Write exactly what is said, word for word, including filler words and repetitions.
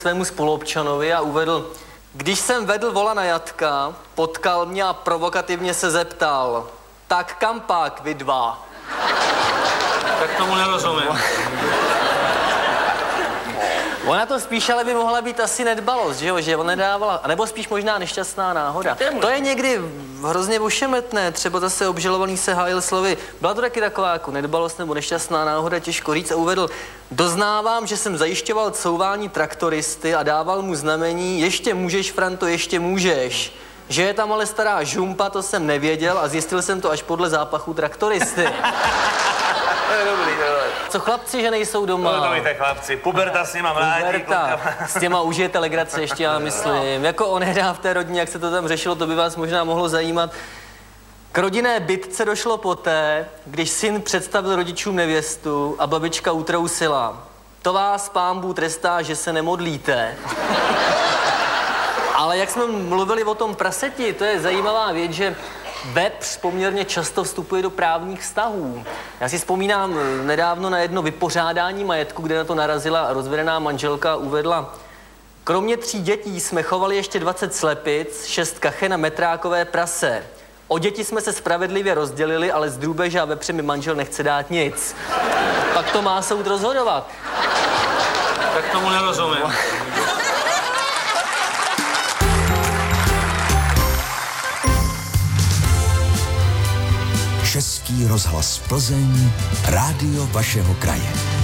svému spoluobčanovi a uvedl: když jsem vedl vola na jatka, potkal mě a provokativně se zeptal: tak kam pak, vy dva? Tak tomu nerozumím. Ona to spíš ale by mohla být asi nedbalost, že jo, že on nedávala, nebo spíš možná nešťastná náhoda. To je někdy hrozně ošemetné, třeba zase obžalovaný se hájil slovy. Byla to taky taková jako nedbalost nebo nešťastná náhoda, těžko říct, a uvedl: doznávám, že jsem zajišťoval couvání traktoristy a dával mu znamení: ještě můžeš, Franto, ještě můžeš. Že je tam ale stará žumpa, to jsem nevěděl a zjistil jsem to až podle zápachu traktoristy. To je dobrý, tohle. Co chlapci, že nejsou doma? No to víte, chlapci, puberta s nima mládí. Puberta. S těma užijete legrace ještě, já myslím. Jako onehdy v té rodině, jak se to tam řešilo, to by vás možná mohlo zajímat. K rodinné bitce došlo poté, když syn představil rodičům nevěstu a babička utrousila: to vás Pán Bůh trestá, že se nemodlíte. Ale jak jsme mluvili o tom praseti, to je zajímavá věc, že vepř poměrně často vstupuje do právních vztahů. Já si vzpomínám nedávno na jedno vypořádání majetku, kde na to narazila rozvedená manželka a uvedla: kromě tří dětí jsme chovali ještě dvacet slepic, šest kachen a metrákové prase. O děti jsme se spravedlivě rozdělili, ale z drůbeže a vepře mi manžel nechce dát nic. Pak to má soud rozhodovat. Tak tomu nerozumím. Český rozhlas Plzeň, rádio vašeho kraje.